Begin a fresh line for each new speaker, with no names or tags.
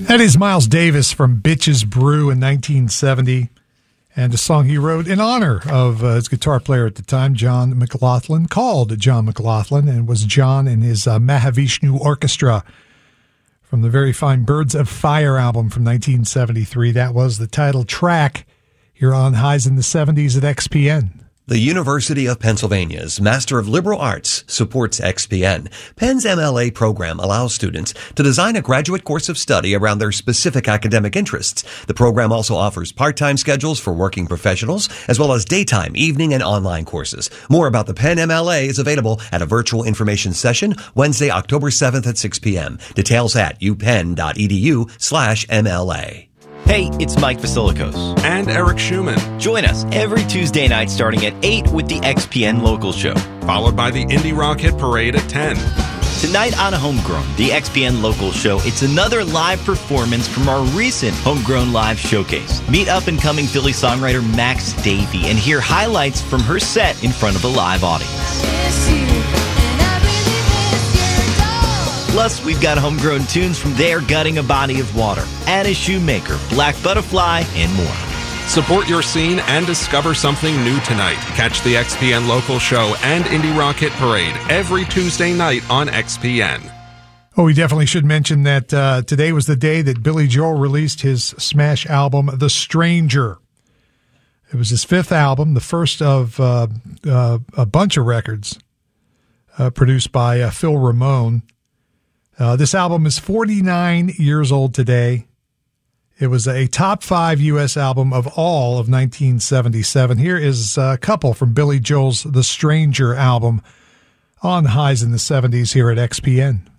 That is Miles Davis from Bitches Brew in 1970, and a song he wrote in honor of his guitar player at the time, John McLaughlin, called John McLaughlin, and was John and his Mahavishnu Orchestra from the very fine Birds of Fire album from 1973. That was the title track here on Highs in the 70s at XPN.
The University of Pennsylvania's Master of Liberal Arts supports XPN. Penn's MLA program allows students to design a graduate course of study around their specific academic interests. The program also offers part-time schedules for working professionals, as well as daytime, evening, and online courses. More about the Penn MLA is available at a virtual information session Wednesday, October 7th at 6 p.m. Details at upenn.edu/MLA.
Hey, it's Mike Vasilikos.
And Eric Schumann.
Join us every Tuesday night starting at 8 with the XPN Local Show.
Followed by the Indie Rock Hit Parade at 10.
Tonight on Homegrown, the XPN Local Show, it's another live performance from our recent Homegrown Live Showcase. Meet up-and-coming Philly songwriter Max Davey and hear highlights from her set in front of a live audience. Plus, we've got homegrown tunes from They're Gutting a Body of Water, Anna Shoemaker, Black Butterfly, and more.
Support your scene and discover something new tonight. Catch the XPN Local Show and Indie Rock Hit Parade every Tuesday night on XPN.
Oh, we definitely should mention that today was the day that Billy Joel released his smash album, The Stranger. It was his fifth album, the first of a bunch of records produced by Phil Ramone. This album is 49 years old today. It was a top 5 U.S. album of all of 1977. Here is a couple from Billy Joel's The Stranger album on Highs in the 70s here at XPN.